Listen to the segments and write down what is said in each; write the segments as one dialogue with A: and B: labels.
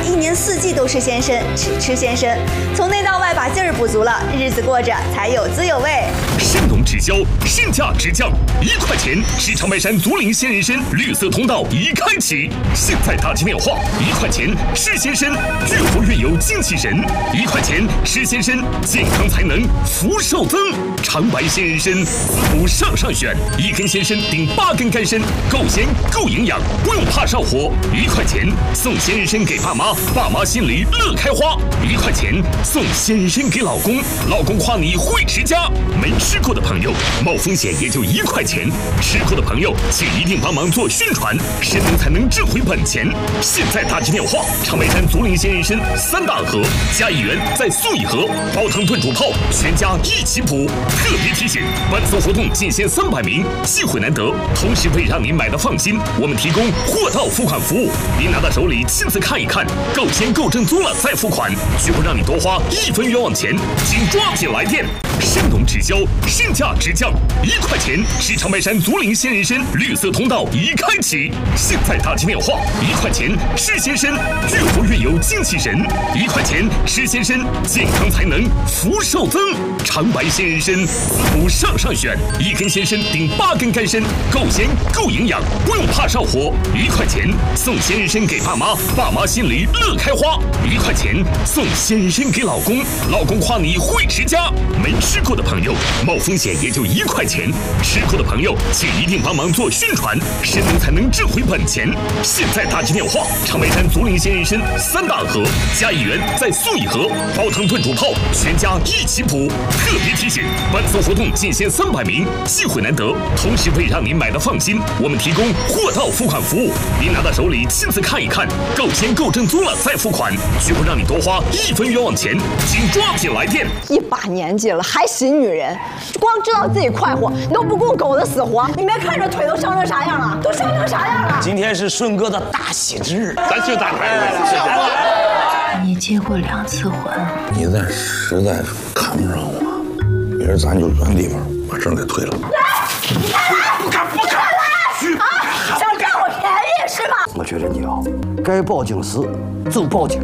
A: 一年四季都是鲜参，只吃鲜参，从内到外把劲儿补足了，日子过着才有滋有味。
B: 神农直销，身价直降，1块钱，是长白山竹林鲜人参绿色通道已开启。现在打起电话，1块钱吃鲜参，越活越有精气神；1块钱吃鲜参，健康才能福寿增。长白鲜人参，滋补上选，1根鲜参顶8根干参，够鲜够营养，不用怕上火。1块钱送鲜人参给爸妈，爸妈心里乐开花；1块钱送鲜人参给老公，老公夸你会持家。没吃过的朋友，冒风险也就1块钱；吃过的朋友，请一定帮忙做宣传，神农才能挣回本钱。现在打起电话，长白山竹林鲜人参3大盒加1元再送1盒，煲汤炖煮泡全家一起补。特别提醒，本次活动仅限300名，机会难得，同时为让您买的放心，我们提供货到付款服务，您拿到手里亲自看一看，够鲜够正宗了再付款，绝不让你多花1分冤枉钱，请抓紧来电。神农直销，身价直降，1块钱是长白山竹林鲜人参绿色通道已开启。现在打起电话，1块钱吃鲜参，越活越有精气神；1块钱吃鲜参，健康才能福寿增。长白鲜人参，滋补上选，1根鲜参顶8根干参，够鲜够营养，不用怕上火。1块钱送鲜人参给爸妈，爸妈心里乐开花；1块钱送鲜人参给老公，老公夸你会持家。没吃过的朋友，冒风险也就1块钱；吃过的朋友，请一定帮忙做宣传，神农才能挣回本钱。现在打起电话，长白山竹林鲜人参3大盒加1元再送1盒，煲汤炖煮泡全家一起补。特别提醒，本次活动仅限300名，机会难得，同时为让您买的放心，我们提供货到付款服务，您拿到手里亲自看一看，够鲜够正宗了再付款，绝不让你多花1分冤枉钱，请抓紧来电。
C: 一把年纪了还洗女人，光知道自己快活，你都不顾狗的死活。你没看这腿都伤成啥样了？都伤成啥样了？
D: 今天是顺哥的大喜之日，
E: 咱就打牌。
F: 你结过2次婚，
E: 你再实在看不上我，明儿咱就原地方把证给退了。
C: 你看来，不敢来！啊，想占我便宜是吧？
G: 我觉得你啊，该报警时就报警。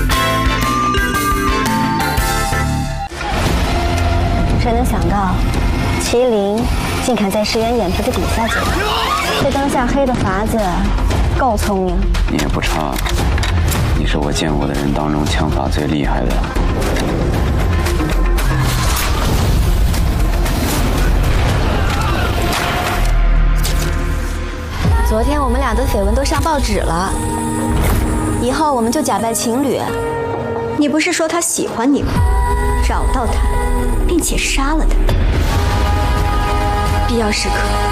H: 谁能想到，麒麟竟敢在石原眼皮子底下解决？这灯下黑的法子够聪明。
I: 你也不差，你是我见过的人当中枪法最厉害的。
H: 昨天我们俩的绯闻都上报纸了，以后我们就假扮情侣。
A: 你不是说他喜欢你吗？找到他，并且杀了他，必要时刻